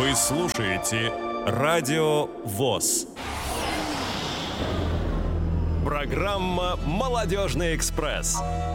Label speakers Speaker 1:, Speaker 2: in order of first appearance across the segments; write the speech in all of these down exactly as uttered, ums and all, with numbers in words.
Speaker 1: Вы слушаете Радио ВОС. Программа «Молодежный экспресс».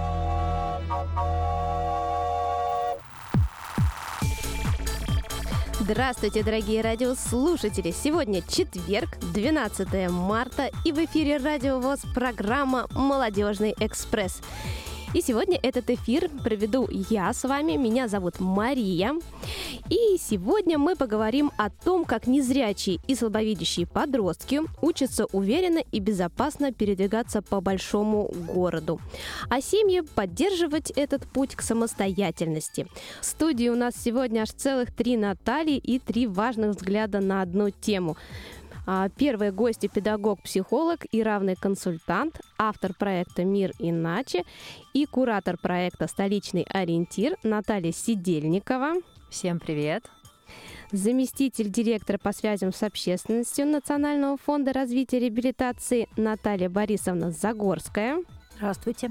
Speaker 2: Здравствуйте, дорогие радиослушатели! Сегодня четверг, двенадцатое марта, и в эфире Радио ВОС программа «Молодежный экспресс». И сегодня этот эфир проведу я с вами. Меня зовут Мария. И сегодня мы поговорим о том, как незрячие и слабовидящие подростки учатся уверенно и безопасно передвигаться по большому городу, а семьи поддерживать этот путь к самостоятельности. В студии у нас сегодня аж целых три Натальи и три важных взгляда на одну тему. Первые гости – педагог-психолог и равный консультант, автор проекта «Мир иначе» и куратор проекта «Столичный ориентир» Наталья Сидельникова.
Speaker 3: Всем привет!
Speaker 2: Заместитель директора по связям с общественностью Национального фонда развития и реабилитации Наталья Борисовна Загорская.
Speaker 3: Здравствуйте!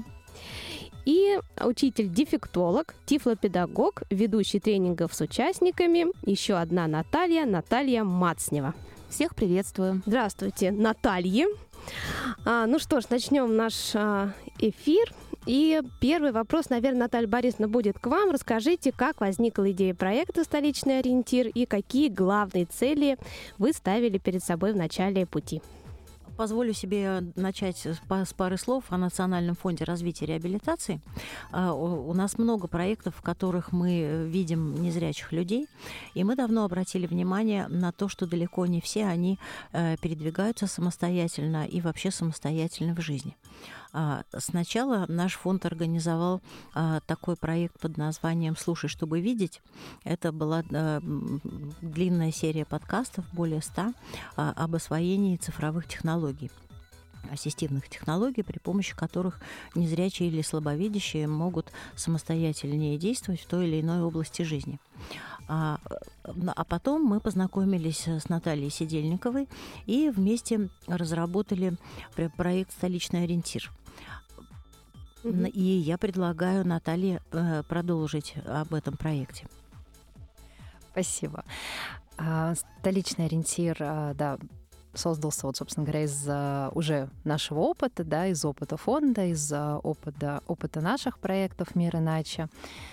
Speaker 2: И учитель-дефектолог, тифлопедагог, ведущий тренингов с участниками, еще одна Наталья, Наталья Мацнева.
Speaker 3: Всех приветствую.
Speaker 2: Здравствуйте, Наталья. А, ну что ж, начнем наш а, эфир. И первый вопрос, наверное, Наталья Борисовна, будет к вам. Расскажите, как возникла идея проекта «Столичный ориентир» и какие главные цели вы ставили перед собой в начале пути?
Speaker 3: Позволю себе начать с пары слов о Национальном фонде развития и реабилитации. У нас много проектов, в которых мы видим незрячих людей, и мы давно обратили внимание на то, что далеко не все они передвигаются самостоятельно и вообще самостоятельно в жизни. Сначала наш фонд организовал такой проект под названием «Слушай, чтобы видеть». Это была длинная серия подкастов, более ста, об освоении цифровых технологий, ассистивных технологий, при помощи которых незрячие или слабовидящие могут самостоятельнее действовать в той или иной области жизни. А, а потом мы познакомились с Натальей Сидельниковой и вместе разработали проект «Столичный ориентир». Mm-hmm. И я предлагаю Наталье продолжить об этом проекте.
Speaker 4: Спасибо. «Столичный ориентир», да, создался, вот, собственно говоря, из уже нашего опыта, да, из опыта фонда, из опыта, опыта наших проектов «Мир иначе».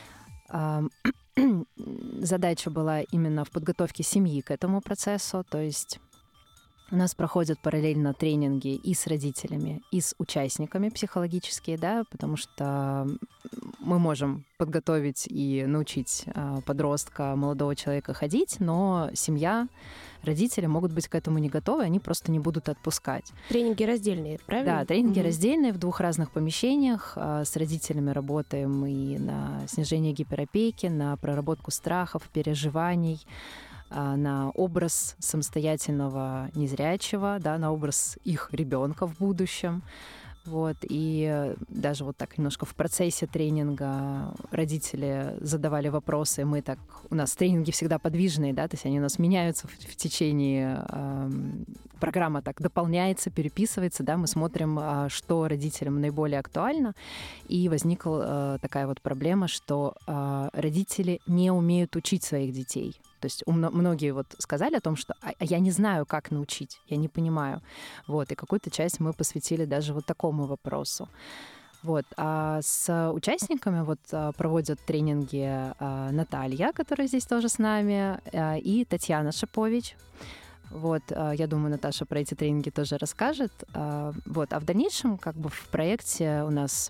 Speaker 4: Задача была именно в подготовке семьи к этому процессу, то есть у нас проходят параллельно тренинги и с родителями, и с участниками психологические, да, потому что мы можем подготовить и научить подростка, молодого человека ходить, но семья, родители могут быть к этому не готовы, они просто не будут отпускать.
Speaker 2: Тренинги раздельные, правильно?
Speaker 4: Да, тренинги
Speaker 2: угу. раздельные
Speaker 4: в двух разных помещениях. С родителями работаем и на снижение гиперопеки, на проработку страхов, переживаний, на образ самостоятельного незрячего, да, на образ их ребенка в будущем. Вот. И даже вот так немножко в процессе тренинга родители задавали вопросы. Мы так, у нас тренинги всегда подвижные, да, то есть они у нас меняются в, в течение, э, программа так дополняется, переписывается, да, мы смотрим, э, что родителям наиболее актуально. И возникла э, такая вот проблема, что э, родители не умеют учить своих детей. То есть многие вот сказали о том, что а я не знаю, как научить, я не понимаю. Вот, и какую-то часть мы посвятили даже вот такому вопросу. Вот. А с участниками вот проводят тренинги Наталья, которая здесь тоже с нами, и Татьяна Шипович. Вот, я думаю, Наташа про эти тренинги тоже расскажет. Вот. А в дальнейшем как бы в проекте у нас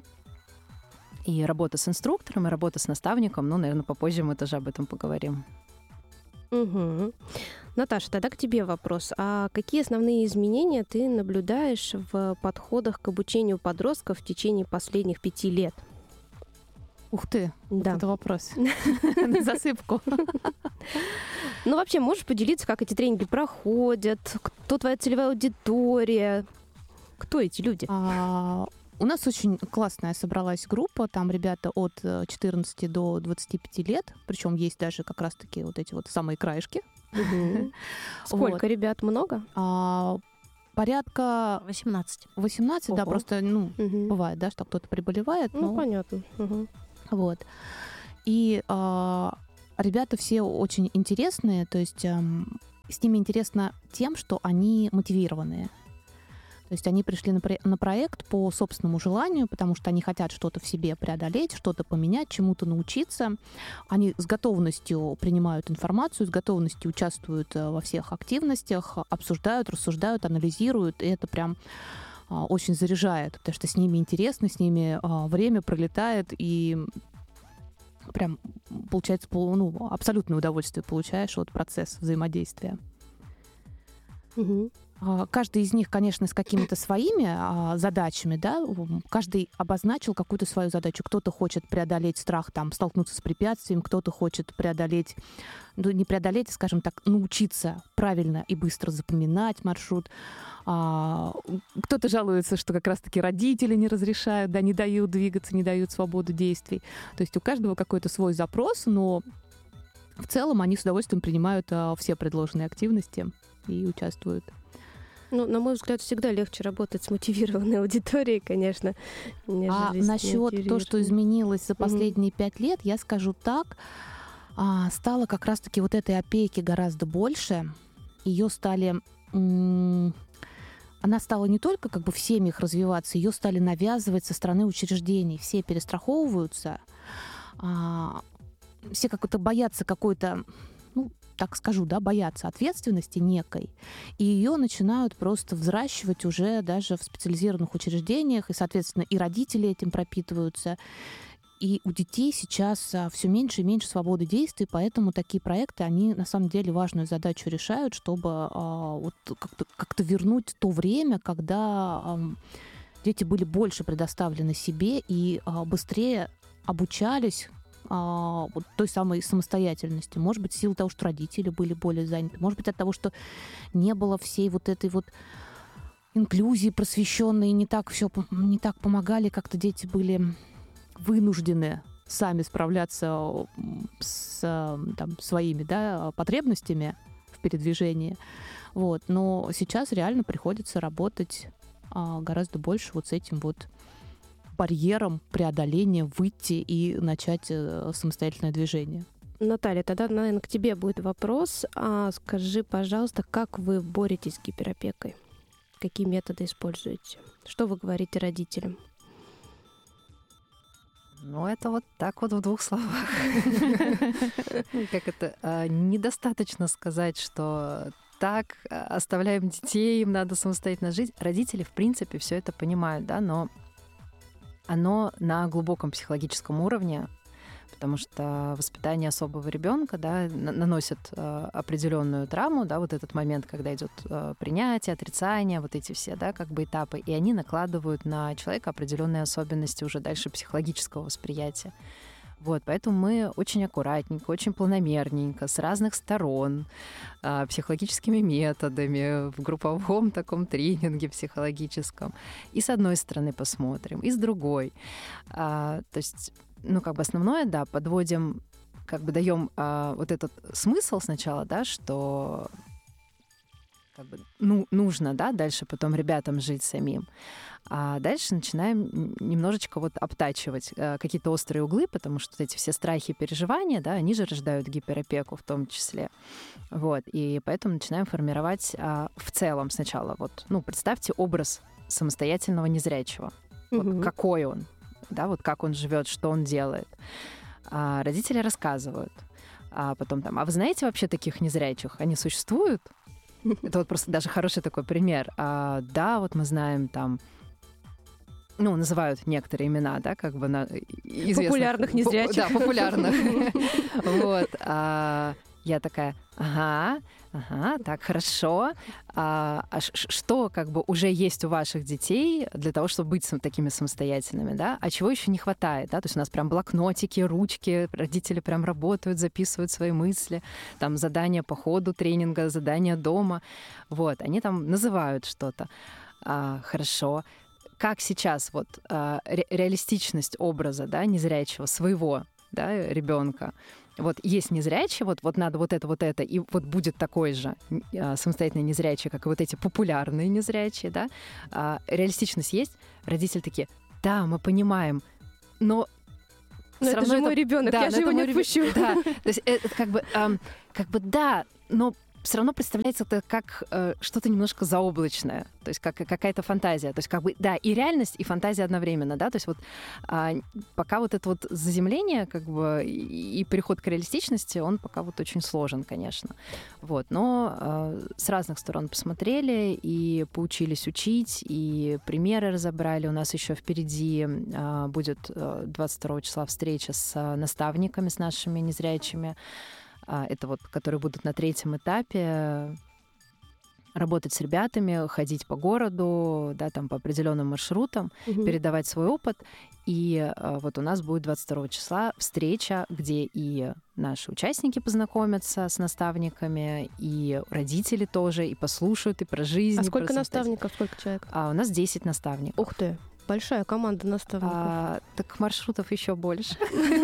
Speaker 4: и работа с инструктором, и работа с наставником. Ну, наверное, попозже мы тоже об этом поговорим.
Speaker 2: Угу. Наташа, тогда к тебе вопрос. А какие основные изменения ты наблюдаешь в подходах к обучению подростков в течение последних пяти лет?
Speaker 5: Ух ты,
Speaker 2: да.
Speaker 5: Вот это вопрос. На засыпку.
Speaker 2: Ну, вообще, можешь поделиться, как эти тренинги проходят? Кто твоя целевая аудитория? Кто эти люди?
Speaker 5: У нас очень классная собралась группа, там ребята от четырнадцати до двадцати пяти лет, причем есть даже как раз-таки вот эти вот самые краешки.
Speaker 2: Угу. Сколько вот. Ребят? Много?
Speaker 5: А, порядка
Speaker 3: восемнадцать.
Speaker 5: восемнадцать, Ого. Да, просто, ну, угу. бывает, да, что кто-то приболевает.
Speaker 2: Ну,
Speaker 5: но...
Speaker 2: понятно. Угу.
Speaker 5: Вот. И а, ребята все очень интересные, то есть эм, с ними интересно тем, что они мотивированные. То есть они пришли на, про- на проект по собственному желанию, потому что они хотят что-то в себе преодолеть, что-то поменять, чему-то научиться. Они с готовностью принимают информацию, с готовностью участвуют во всех активностях, обсуждают, рассуждают, анализируют, и это прям а, очень заряжает, потому что с ними интересно, с ними а, время пролетает, и прям получается ну, абсолютное удовольствие получаешь от процесса взаимодействия.
Speaker 2: Угу.
Speaker 5: Каждый из них, конечно, с какими-то своими а, задачами, да, каждый обозначил какую-то свою задачу. Кто-то хочет преодолеть страх, там, столкнуться с препятствием, кто-то хочет преодолеть, ну, не преодолеть, скажем так, научиться правильно и быстро запоминать маршрут. А, кто-то жалуется, что как раз-таки родители не разрешают, да, не дают двигаться, не дают свободу действий. То есть у каждого какой-то свой запрос, но в целом они с удовольствием принимают а, все предложенные активности и участвуют.
Speaker 2: Ну, на мой взгляд, всегда легче работать с мотивированной аудиторией, конечно.
Speaker 5: А насчет того, что изменилось за последние mm-hmm. пять лет, я скажу так, а, стало как раз-таки вот этой опеки гораздо больше. Ее стали... М- она стала не только как бы в семьях развиваться, ее стали навязывать со стороны учреждений. Все перестраховываются, а, все как-то боятся какой-то... Ну, так скажу, да, боятся ответственности некой, и ее начинают просто взращивать уже даже в специализированных учреждениях, и, соответственно, и родители этим пропитываются, и у детей сейчас все меньше и меньше свободы действий, поэтому такие проекты, они на самом деле важную задачу решают, чтобы а, вот как-то, как-то вернуть то время, когда а, дети были больше предоставлены себе и а, быстрее обучались А, вот той самой самостоятельности. Может быть, в силу того, что родители были более заняты. Может быть, от того, что не было всей вот этой вот инклюзии просвещенной, не так все, не так помогали, как-то дети были вынуждены сами справляться с там, своими, да, потребностями в передвижении. Вот. Но сейчас реально приходится работать а, гораздо больше вот с этим вот барьером преодоления, выйти и начать э, самостоятельное движение.
Speaker 2: Наталья, тогда, наверное, к тебе будет вопрос. А скажи, пожалуйста, как вы боретесь с гиперопекой? Какие методы используете? Что вы говорите родителям?
Speaker 4: Ну, это вот так вот в двух словах. Как это? Недостаточно сказать, что так, оставляем детей, им надо самостоятельно жить. Родители, в принципе, все это понимают, да, но оно на глубоком психологическом уровне, потому что воспитание особого ребенка, да, наносит э, определенную травму, да, вот этот момент, когда идет э, принятие, отрицание, вот эти все, да, как бы этапы, и они накладывают на человека определенные особенности уже дальше психологического восприятия. Вот, поэтому мы очень аккуратненько, очень планомерненько, с разных сторон, э, психологическими методами, в групповом таком тренинге психологическом. И с одной стороны посмотрим, и с другой. А, то есть, ну, как бы основное, да, подводим, как бы даем а, вот этот смысл сначала, да, что как бы, ну, нужно, да, дальше потом ребятам жить самим. А дальше начинаем немножечко вот обтачивать э, какие-то острые углы, потому что эти все страхи и переживания, да, они же рождают гиперопеку в том числе. Вот, и поэтому начинаем формировать э, в целом сначала вот, ну, представьте образ самостоятельного незрячего.
Speaker 2: Mm-hmm.
Speaker 4: Вот какой он, да, вот как он живет, что он делает. А родители рассказывают. А потом там, а вы знаете вообще таких незрячих? Они существуют? Это вот просто даже хороший такой пример. А, да, вот мы знаем там, ну, называют некоторые имена, да, как бы на известных...
Speaker 2: Популярных незрячих.
Speaker 4: Да, популярных. Вот. Я такая, ага, ага, так, хорошо. А что как бы уже есть у ваших детей для того, чтобы быть такими самостоятельными, да? А чего еще не хватает, да? То есть у нас прям блокнотики, ручки, родители прям работают, записывают свои мысли, там задания по ходу тренинга, задания дома. Вот, они там называют что-то. А, хорошо. Как сейчас вот а, ре- реалистичность образа, да, незрячего, своего, да, ребенка. Вот есть незрячий, вот, вот надо вот это, вот это, и вот будет такой же а, самостоятельный незрячий, как и вот эти популярные незрячие, да. А, реалистичность есть. Родители такие, да, мы понимаем, но
Speaker 2: Но это же мой ребенок,
Speaker 4: да,
Speaker 2: я же его не отпущу.
Speaker 4: Да, то есть это как бы, эм, как бы да, но все равно представляется это как э, что-то немножко заоблачное, то есть как какая-то фантазия, то есть как бы да, и реальность, и фантазия одновременно, да, то есть вот э, пока вот это вот заземление, как бы и, и переход к реалистичности, он пока вот очень сложен, конечно, вот, но э, с разных сторон посмотрели и поучились учить, и примеры разобрали, у нас еще впереди э, будет э, двадцать второго числа встреча с э, наставниками, с нашими незрячими. Это вот, которые будут на третьем этапе работать с ребятами, ходить по городу, да, там по определенным маршрутам, угу. передавать свой опыт. И вот у нас будет двадцать второго числа встреча, где и наши участники познакомятся с наставниками, и родители тоже, и послушают, и про жизнь.
Speaker 2: А сколько наставников, сколько человек?
Speaker 4: А у нас десять наставников.
Speaker 2: Ух ты! Большая команда наставников.
Speaker 4: А, так маршрутов еще больше.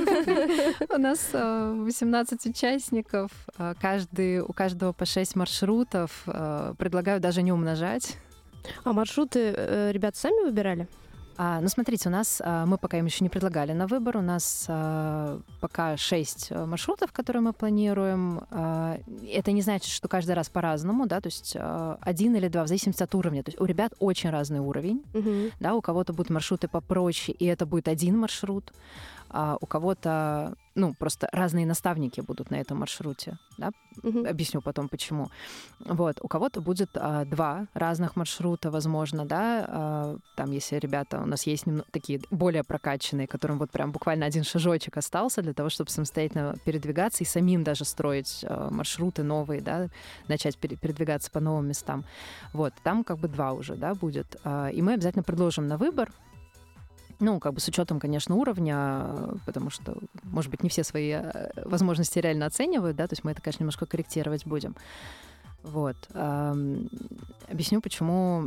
Speaker 4: У нас восемнадцать участников, каждый, у каждого по шесть маршрутов. Предлагаю даже не умножать.
Speaker 2: А маршруты ребята сами выбирали?
Speaker 4: А, ну, смотрите, у нас, а, мы пока им еще не предлагали на выбор, у нас а, пока шесть маршрутов, которые мы планируем. А, это не значит, что каждый раз по-разному, да, то есть а, один или два, в зависимости от уровня. То есть у ребят очень разный уровень, угу. да, у кого-то будут маршруты попроще, и это будет один маршрут, а у кого-то, ну, просто разные наставники будут на этом маршруте, да, угу. объясню потом, почему. Вот, у кого-то будет а, два разных маршрута, возможно, да, а, там, если ребята, у нас есть немного, такие более прокачанные, которым вот прям буквально один шажочек остался для того, чтобы самостоятельно передвигаться и самим даже строить а, маршруты новые, да, начать передвигаться по новым местам. Вот, там как бы два уже, да, будет. А, и мы обязательно предложим на выбор. Ну, как бы с учетом, конечно, уровня, потому что, может быть, не все свои возможности реально оценивают, да, то есть мы это, конечно, немножко корректировать будем. Вот. Объясню, почему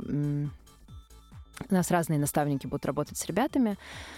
Speaker 4: у нас разные наставники будут работать с ребятами.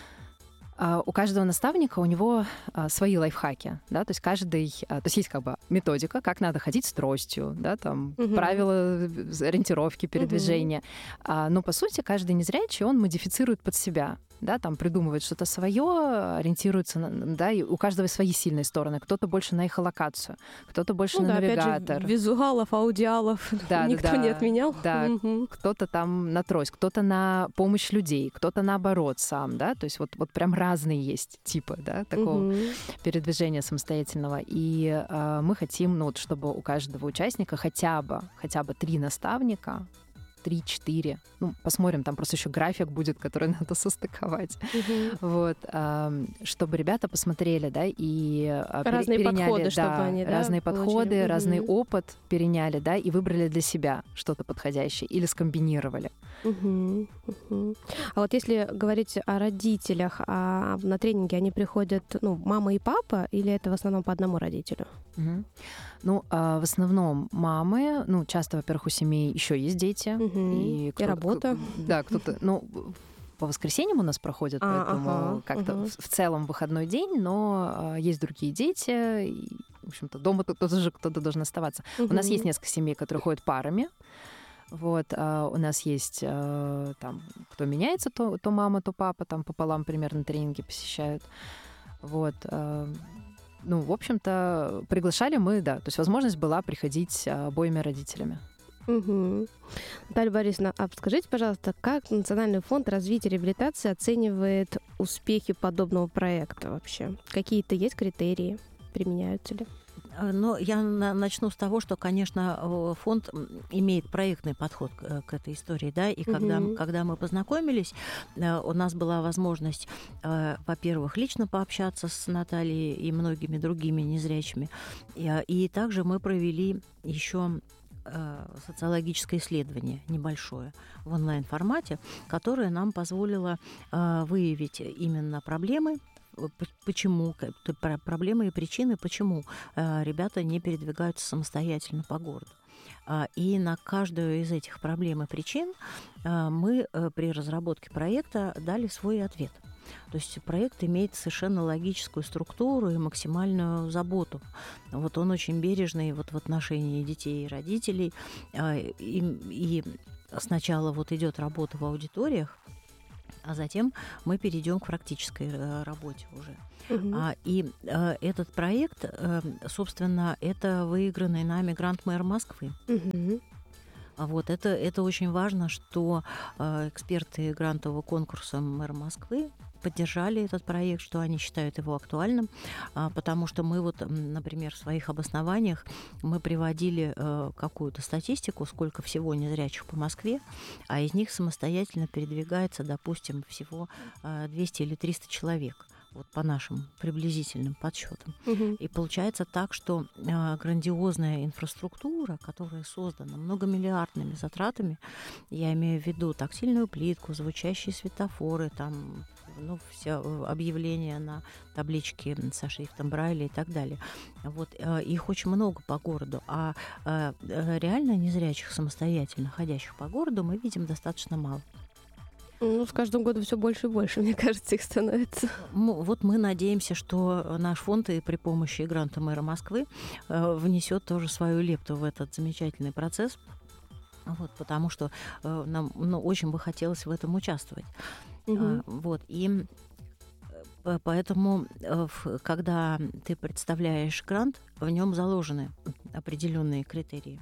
Speaker 4: У каждого наставника у него свои лайфхаки, да, то есть каждый, то есть есть как бы методика, как надо ходить с тростью, да, там угу. правила ориентировки, передвижения, угу. но по сути каждый незрячий он модифицирует под себя. Да, там придумывает что-то свое, ориентируется, на, да, и у каждого свои сильные стороны. Кто-то больше на эхолокацию, кто-то больше ну, на
Speaker 2: да,
Speaker 4: навигатор.
Speaker 2: Опять же, визуалов, аудиалов
Speaker 4: да,
Speaker 2: никто
Speaker 4: да,
Speaker 2: не отменял.
Speaker 4: Да,
Speaker 2: угу.
Speaker 4: кто-то там на трость, кто-то на помощь людей, кто-то наоборот сам, да, то есть вот, вот прям разные есть типы, да, такого угу. передвижения самостоятельного. И э, мы хотим, ну, вот, чтобы у каждого участника хотя бы, хотя бы три наставника, три-четыре. Ну, посмотрим, там просто еще график будет, который надо состыковать. Uh-huh. Вот, э, чтобы ребята посмотрели, да, и
Speaker 2: разные
Speaker 4: переняли,
Speaker 2: подходы,
Speaker 4: да,
Speaker 2: чтобы они, да,
Speaker 4: разные
Speaker 2: получили.
Speaker 4: подходы, uh-huh. разный опыт переняли, да, и выбрали для себя что-то подходящее или скомбинировали.
Speaker 2: Uh-huh. Uh-huh. А вот если говорить о родителях, а на тренинги они приходят, ну, мама и папа, или это в основном по одному родителю?
Speaker 4: Uh-huh. Ну, а в основном мамы, ну, часто, во-первых, у семей еще есть дети.
Speaker 2: Uh-huh. И, и работа.
Speaker 4: Да, кто-то, ну, по воскресеньям у нас проходит, а, поэтому ага, как-то ага. в, в целом выходной день, но а, есть другие дети, и, в общем-то, дома кто-то же кто-то должен оставаться. Uh-huh. У нас есть несколько семей, которые ходят парами. Вот, а у нас есть а, там, кто меняется, то, то мама, то папа, там пополам примерно тренинги посещают. Вот. А, ну, в общем-то, приглашали мы, да, то есть возможность была приходить обоими родителями.
Speaker 2: Угу. Наталья Борисовна, а скажите, пожалуйста, как Национальный фонд развития и реабилитации оценивает успехи подобного проекта вообще? Какие-то есть критерии? Применяются ли?
Speaker 3: Но я начну с того, что, конечно, фонд имеет проектный подход к, к этой истории, да, и когда, угу. когда мы познакомились, у нас была возможность, во-первых, лично пообщаться с Натальей и многими другими незрячими, и, и также мы провели еще социологическое исследование небольшое в онлайн-формате, которое нам позволило выявить именно проблемы, почему, проблемы и причины, почему ребята не передвигаются самостоятельно по городу. И на каждую из этих проблем и причин мы при разработке проекта дали свой ответ. То есть проект имеет совершенно логическую структуру и максимальную заботу. Вот он очень бережный вот в отношении детей и родителей. И, и сначала вот идет работа в аудиториях, а затем мы перейдем к практической э, работе уже.
Speaker 2: Угу.
Speaker 3: А, и э, этот проект, э, собственно, это выигранный нами грант мэра Москвы.
Speaker 2: Угу.
Speaker 3: А вот это, это очень важно, что э, эксперты грантового конкурса мэра Москвы поддержали этот проект, что они считают его актуальным, а, потому что мы вот, например, в своих обоснованиях мы приводили э, какую-то статистику, сколько всего незрячих по Москве, а из них самостоятельно передвигается, допустим, всего э, двести или триста человек. Вот по нашим приблизительным подсчетам.
Speaker 2: Угу.
Speaker 3: И получается так, что э, грандиозная инфраструктура, которая создана многомиллиардными затратами, я имею в виду тактильную плитку, звучащие светофоры, там, ну, все объявления на табличке со шрифтом Брайля и так далее. Вот, э, их очень много по городу, а э, реально незрячих, самостоятельно ходящих по городу мы видим достаточно мало.
Speaker 2: Ну, с каждым годом все больше и больше, мне кажется, их становится.
Speaker 3: Вот мы надеемся, что наш фонд и при помощи гранта мэра Москвы э, внесет тоже свою лепту в этот замечательный процесс, вот, потому что э, нам ну, очень бы хотелось в этом участвовать.
Speaker 2: Угу.
Speaker 3: А, вот, и поэтому, э, когда ты представляешь грант, в нем заложены определенные критерии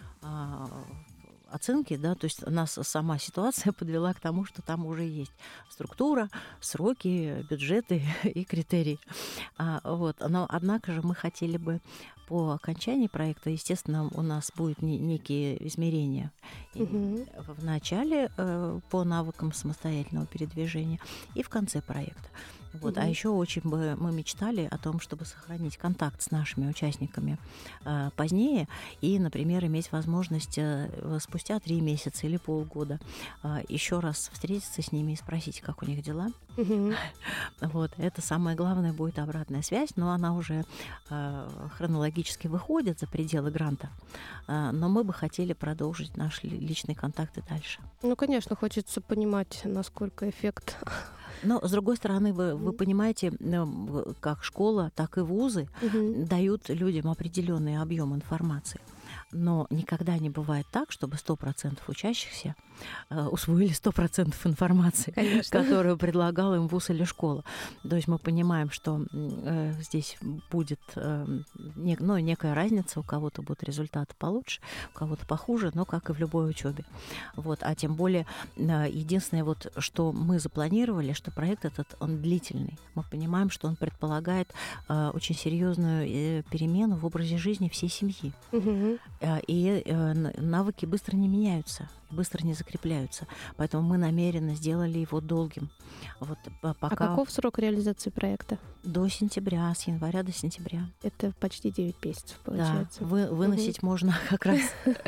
Speaker 3: оценки, да, то есть нас сама ситуация подвела к тому, что там уже есть структура, сроки, бюджеты и критерии. А, вот. Но, однако же, мы хотели бы по окончании проекта, естественно, у нас будут не, некие измерения.
Speaker 2: Угу.
Speaker 3: В начале э, по навыкам самостоятельного передвижения и в конце проекта. Вот.
Speaker 2: Угу.
Speaker 3: А еще очень бы мы мечтали о том, чтобы сохранить контакт с нашими участниками э, позднее и, например, иметь возможность э, спустя три месяца или полгода э, еще раз встретиться с ними и спросить, как у них дела.
Speaker 2: Угу.
Speaker 3: Вот. Это самое главное, будет обратная связь, но она уже э, хронологически выходит за пределы гранта. Э, но мы бы хотели продолжить наши личные контакты дальше.
Speaker 2: Ну, конечно, хочется понимать, насколько эффект.
Speaker 3: Но, с другой стороны, вы, вы понимаете, как школа, так и вузы угу. дают людям определенный объем информации. Но никогда не бывает так, чтобы сто процентов учащихся э, усвоили сто процентов информации,
Speaker 2: Конечно.
Speaker 3: которую предлагал им вуз или школа. То есть мы понимаем, что э, здесь будет э, не, ну, некая разница, у кого-то будут результаты получше, у кого-то похуже, но как и в любой учебе. Вот. А тем более, э, единственное, вот, что мы запланировали, что проект этот, он длительный. Мы понимаем, что он предполагает э, очень серьезную э, перемену в образе жизни всей семьи.
Speaker 2: Угу.
Speaker 3: И э, навыки быстро не меняются, быстро не закрепляются. Поэтому мы намеренно сделали его долгим. Вот, пока...
Speaker 2: А каков срок реализации проекта?
Speaker 3: До сентября, с января до сентября.
Speaker 2: Это почти девять месяцев, получается.
Speaker 3: Да, вы, выносить угу. можно как раз.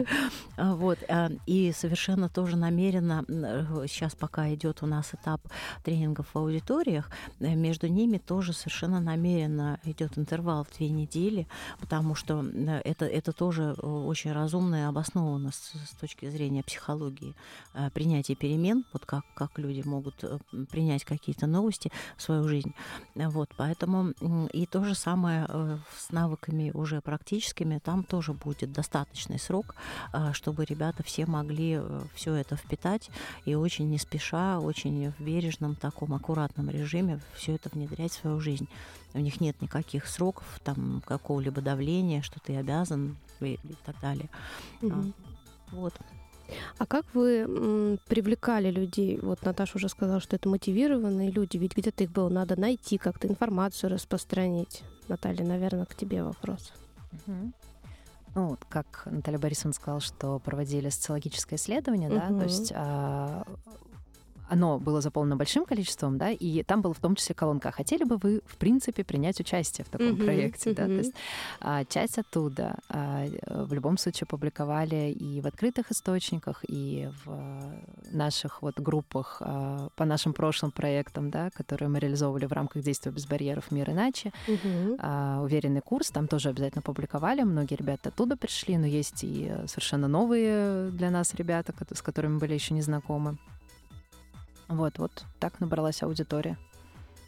Speaker 3: Вот. И совершенно тоже намеренно, сейчас пока идет у нас этап тренингов в аудиториях, между ними тоже совершенно намеренно идет интервал в две недели, потому что это, это тоже очень разумно и обоснованно с, с точки зрения психологии принятия перемен, вот как, как люди могут принять какие-то новости в свою жизнь. Вот. Поэтому и то же самое с навыками уже практическими, там тоже будет достаточный срок, чтобы ребята все могли все это впитать и очень не спеша, очень в бережном, таком аккуратном режиме все это внедрять в свою жизнь. У них нет никаких сроков, там, какого-либо давления, что ты обязан и, и так далее.
Speaker 2: Угу.
Speaker 3: Вот.
Speaker 2: А как вы м, привлекали людей? Вот Наташа уже сказала, что это мотивированные люди, ведь где-то их было надо найти, как-то информацию распространить. Наталья, наверное, к тебе вопрос.
Speaker 4: Угу. Ну, как Наталья Борисовна сказала, что проводили социологическое исследование, угу. да, то есть а, оно было заполнено большим количеством, да, и там была в том числе колонка. Хотели бы вы, в принципе, принять участие в таком uh-huh, проекте, uh-huh. да? То есть а, часть оттуда а, в любом случае публиковали и в открытых источниках, и в а, наших вот группах а, по нашим прошлым проектам, да, которые мы реализовывали в рамках действия без барьеров «Мир иначе». Uh-huh. А, «Уверенный курс» там тоже обязательно публиковали. Многие ребята оттуда пришли, но есть и совершенно новые для нас ребята, с которыми были еще не знакомы. Вот, вот так набралась аудитория.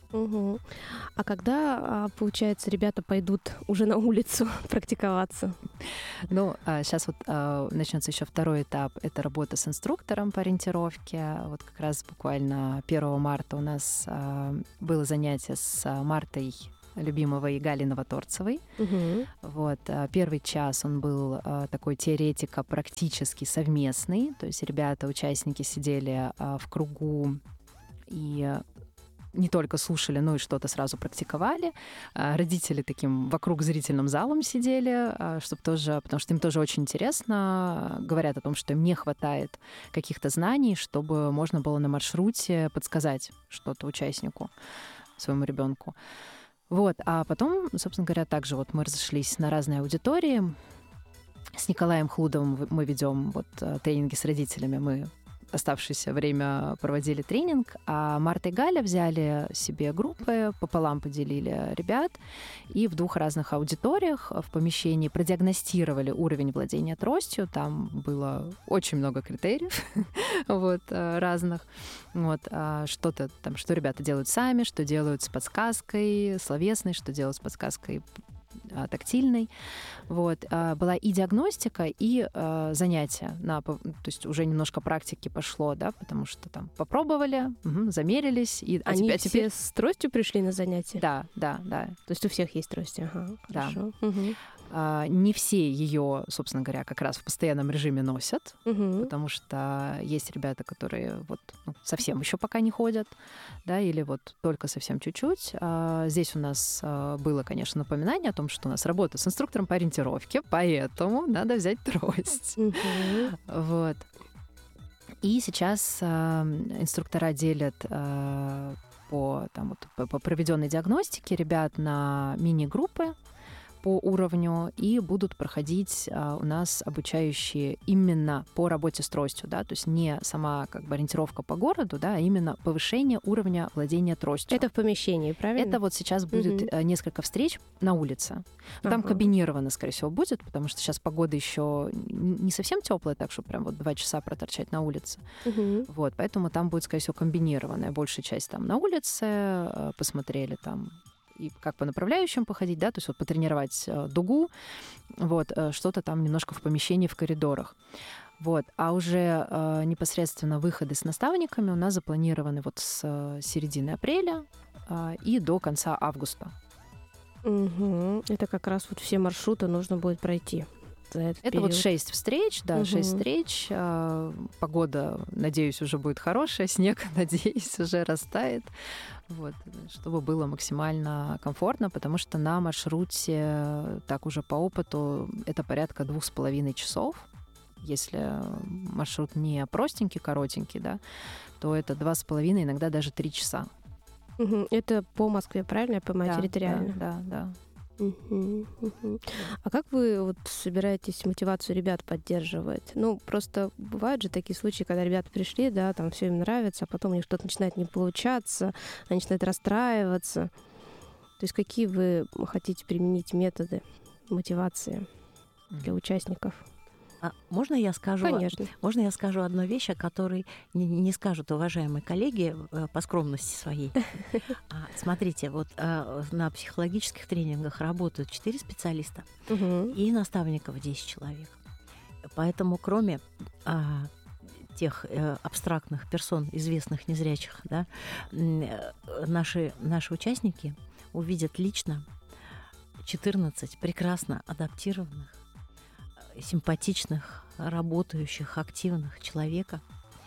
Speaker 2: Угу. А когда, получается, ребята пойдут уже на улицу практиковаться?
Speaker 4: Ну, сейчас вот начнется еще второй этап. Это работа с инструктором по ориентировке. Вот как раз буквально первого марта у нас было занятие с Мартой Любимовой и Галей Новоторцевой.
Speaker 2: Угу.
Speaker 4: Вот. Первый час он был такой теоретико-практически совместный. То есть ребята, участники сидели в кругу и не только слушали, но и что-то сразу практиковали. Родители таким вокруг зрительным залом сидели, чтобы тоже, потому что им тоже очень интересно. Говорят о том, что им не хватает каких-то знаний, чтобы можно было на маршруте подсказать что-то участнику, своему ребенку. Вот. А потом, собственно говоря, также вот мы разошлись на разные аудитории. С Николаем Хлудовым мы ведем вот тренинги с родителями. Мы оставшееся время проводили тренинг, а Марта и Галя взяли себе группы, пополам поделили ребят, и в двух разных аудиториях в помещении продиагностировали уровень владения тростью. Там было очень много критериев вот, разных. Вот, что-то там, что ребята делают сами, что делают с подсказкой словесной, что делают с подсказкой тактильной. Вот. Была и диагностика, и э, занятия. На, то есть уже немножко практики пошло, да, потому что там попробовали, угу, замерились. И,
Speaker 2: а Они
Speaker 4: теперь,
Speaker 2: все
Speaker 4: теперь...
Speaker 2: с тростью пришли на занятия?
Speaker 4: Да, да, да.
Speaker 2: То есть у всех есть трости? Ага,
Speaker 4: да.
Speaker 2: Хорошо. Угу.
Speaker 4: А, не все ее, собственно говоря, как раз в постоянном режиме носят,
Speaker 2: угу.
Speaker 4: потому что есть ребята, которые вот, ну, совсем еще пока не ходят, да, или вот только совсем чуть-чуть. А, здесь у нас а, было, конечно, напоминание о том, что у нас работа с инструктором по ориентировке, поэтому надо взять трость.
Speaker 2: Угу.
Speaker 4: Вот. И сейчас а, инструктора делят а, по, там, вот, по, по проведенной диагностике ребят на мини-группы по уровню, и будут проходить а, у нас обучающие именно по работе с тростью, да, то есть не сама как бы ориентировка по городу, да, а именно повышение уровня владения тростью.
Speaker 2: Это в помещении, правильно?
Speaker 4: Это вот сейчас будет угу. несколько встреч на улице. Там ага. комбинированно, скорее всего, будет, потому что сейчас погода еще не совсем теплая, так что прям вот два часа проторчать на улице.
Speaker 2: Угу.
Speaker 4: Вот, поэтому там будет, скорее всего, комбинированная. Большая часть там на улице, посмотрели там и как по направляющим походить, да, то есть вот потренировать э, дугу, вот, э, что-то там немножко в помещении, в коридорах. Вот. А уже э, непосредственно выходы с наставниками у нас запланированы вот с э, середины апреля э, и до конца августа.
Speaker 2: Угу. Это как раз вот все маршруты нужно будет пройти. Это
Speaker 4: период. Вот шесть встреч, да,
Speaker 2: угу.
Speaker 4: шесть встреч. А, погода, надеюсь, уже будет хорошая, снег, надеюсь, уже растает. Вот, чтобы было максимально комфортно, потому что на маршруте, так уже по опыту, это порядка двух с половиной часов. Если маршрут не простенький, коротенький, да, то это два с половиной, иногда даже три часа.
Speaker 2: Угу. Это по Москве, правильно я понимаю,
Speaker 4: да,
Speaker 2: территориально?
Speaker 4: Да, да, да.
Speaker 2: Угу, угу. А как вы вот собираетесь мотивацию ребят поддерживать? Ну, просто бывают же такие случаи, когда ребята пришли, да, там все им нравится, а потом у них что-то начинает не получаться, они начинают расстраиваться. То есть какие вы хотите применить методы мотивации для участников?
Speaker 3: А можно я скажу?
Speaker 2: Конечно.
Speaker 3: Можно я скажу одну вещь, о которой не, не скажут уважаемые коллеги по скромности своей. Смотрите, вот на психологических тренингах работают четыре специалиста и наставников десять человек. Поэтому кроме тех абстрактных персон, известных незрячих, да, наши, наши участники увидят лично четырнадцать прекрасно адаптированных, симпатичных, работающих, активных человека.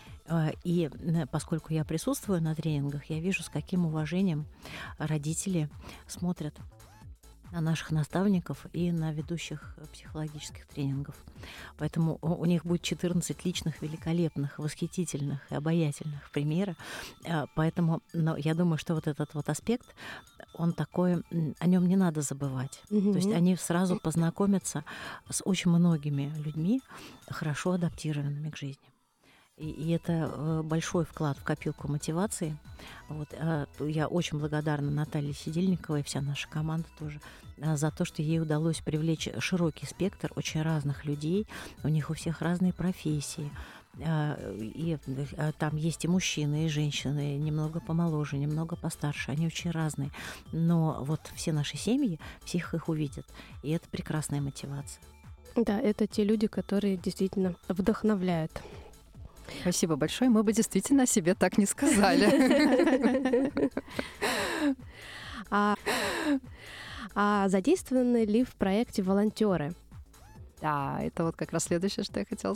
Speaker 3: И поскольку я присутствую на тренингах, я вижу, с каким уважением родители смотрят на наших наставников и на ведущих психологических тренингов. Поэтому у них будет четырнадцать личных, великолепных, восхитительных и обаятельных примеров. Поэтому ну, я думаю, что вот этот вот аспект, он такой, о нем не надо забывать. Mm-hmm. То есть они сразу познакомятся с очень многими людьми, хорошо адаптированными к жизни. И это большой вклад в копилку мотивации. Вот, я очень благодарна Наталье Сидельниковой, вся наша команда тоже, за то, что ей удалось привлечь широкий спектр очень разных людей. У них у всех разные профессии. И там есть и мужчины, и женщины, немного помоложе, немного постарше, они очень разные. Но вот все наши семьи, всех их увидят, и это прекрасная мотивация.
Speaker 2: Да, это те люди, которые действительно вдохновляют.
Speaker 4: Спасибо большое. Мы бы действительно о себе так не сказали.
Speaker 2: А, а задействованы ли в проекте волонтеры?
Speaker 4: Да, это вот как раз следующее, что я хотела